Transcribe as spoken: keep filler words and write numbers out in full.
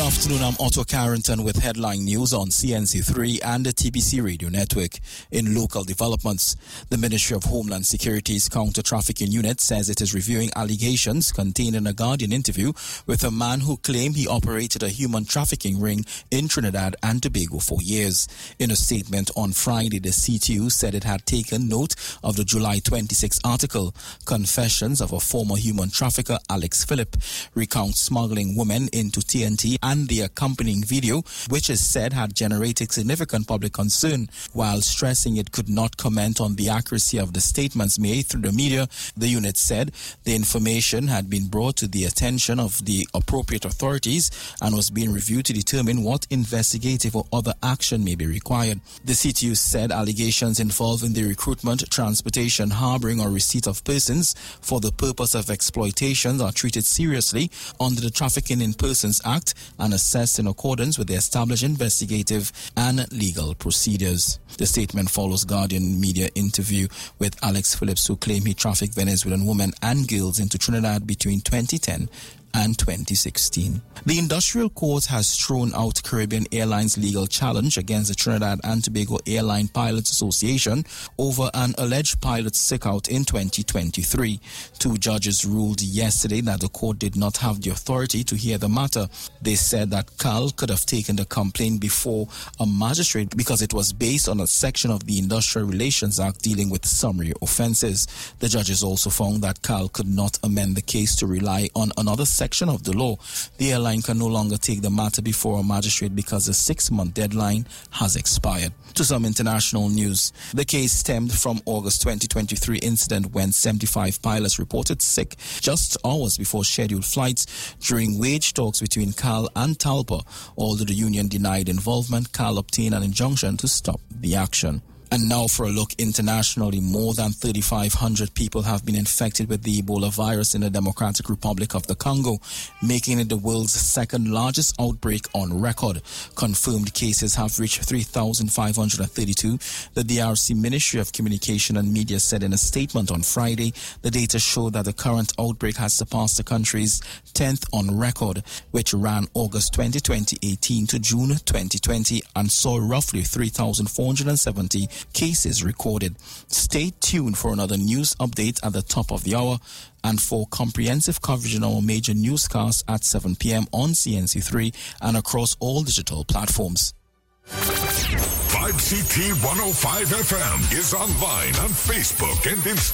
afternoon, I'm Otto Carrington with headline news on C N C three and the T B C Radio Network. In local developments, the Ministry of Homeland Security's counter-trafficking unit says it is reviewing allegations contained in a Guardian interview with a man who claimed he operated a human trafficking ring in Trinidad and Tobago for years. In a statement on Friday, the C T U said it had taken note of the July twenty-sixth article, Confessions of a Former Human Trafficker, Alex Phillip, recounts smuggling women into T N T, and the accompanying video, which is said had generated significant public concern. While stressing it could not comment on the accuracy of the statements made through the media, the unit said the information had been brought to the attention of the appropriate authorities and was being reviewed to determine what investigative or other action may be required. The C T U said allegations involving the recruitment, transportation, harboring or receipt of persons for the purpose of exploitation are treated seriously under the Trafficking in Persons Act and assessed in accordance with the established investigative and legal procedures. The statement follows Guardian media interview with Alex Phillips, who claimed he trafficked Venezuelan women and girls into Trinidad between twenty ten and twenty sixteen. The Industrial Court has thrown out Caribbean Airlines' legal challenge against the Trinidad and Tobago Airline Pilots Association over an alleged pilot sick-out in twenty twenty-three. Two judges ruled yesterday that the court did not have the authority to hear the matter. They said that C A L could have taken the complaint before a magistrate because it was based on a section of the Industrial Relations Act dealing with summary offences. The judges also found that C A L could not amend the case to rely on another section section of the law. The airline can no longer take the matter before a magistrate because the six-month deadline has expired. To some international news, the case stemmed from August twenty twenty-three incident when seventy-five pilots reported sick just hours before scheduled flights during wage talks between C A L and TALPA. Although the union denied involvement, C A L obtained an injunction to stop the action. And now for a look internationally. More than thirty-five hundred people have been infected with the Ebola virus in the Democratic Republic of the Congo, making it the world's second largest outbreak on record. Confirmed cases have reached three thousand five hundred thirty-two. The D R C Ministry of Communication and Media said in a statement on Friday, the data showed that the current outbreak has surpassed the country's tenth on record, which ran August twenty eighteen to June twenty twenty and saw roughly three thousand four hundred seventy cases recorded. Stay tuned for another news update at the top of the hour and for comprehensive coverage in our major newscasts at seven p.m. on C N C three and across all digital platforms. five C T one oh five F M is online on Facebook and Instagram.